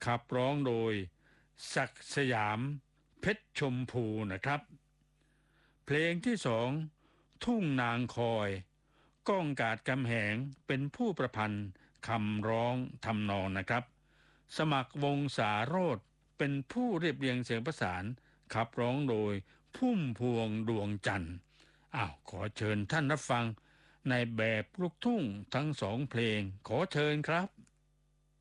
ขับร้องโดยศักดิ์สยามเพชรชมพูนะครับเพลงที่สองทุ่งนางคอยก้องกาจกำแหงเป็นผู้ประพันธ์คำร้องทำนองนะครับสมัครวงศ์สาโรธเป็นผู้เรียบเรียงเสียงประสานขับร้องโดยพุ่มพวงดวงจันทร์ขอเชิญท่านรับฟังในแบบลูกทุ่งทั้งสองเพลงขอเชิญครับ